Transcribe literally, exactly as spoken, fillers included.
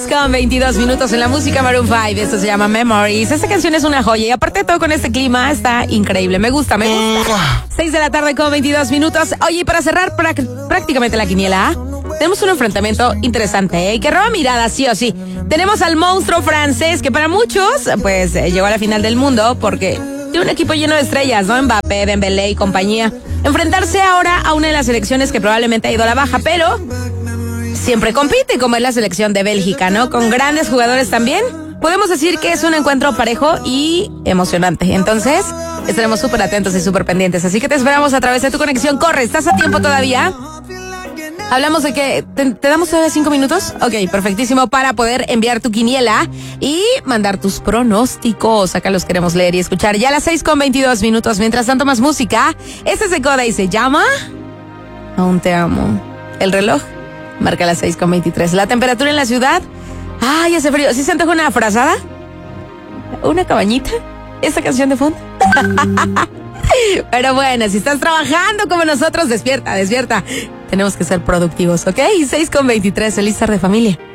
seis con veintidós minutos en la música Maroon cinco. Esto se llama Memories. Esta canción es una joya y aparte de todo con este clima está increíble. Me gusta, me gusta. seis de la tarde con veintidós minutos. Oye, para cerrar pra- prácticamente la quiniela, tenemos un enfrentamiento interesante, ¿eh? Que roba miradas, sí o sí. Tenemos al monstruo francés que para muchos, pues, eh, llegó a la final del mundo porque tiene un equipo lleno de estrellas, ¿no? Mbappé, Dembélé y compañía. Enfrentarse ahora a una de las selecciones que probablemente ha ido a la baja, pero siempre compite, como es la selección de Bélgica, ¿no? Con grandes jugadores también. Podemos decir que es un encuentro parejo y emocionante. Entonces, estaremos súper atentos y súper pendientes. Así que te esperamos a través de tu conexión. Corre, ¿estás a tiempo todavía? Hablamos de que... ¿Te, te damos todavía cinco minutos? Ok, perfectísimo, para poder enviar tu quiniela y mandar tus pronósticos. Acá los queremos leer y escuchar. Ya a las seis con veintidós minutos. Mientras tanto, más música. Este es de Coda y se llama... Aún te amo. El reloj marca las seis con veintitrés. La temperatura en la ciudad... Ay, hace frío. ¿Sí se antoja una frazada? ¿Una cabañita? ¿Esta canción de fondo? Pero bueno, si estás trabajando como nosotros, despierta, despierta. Tenemos que ser productivos, ¿ok? seis con veintitrés, feliz tarde, familia.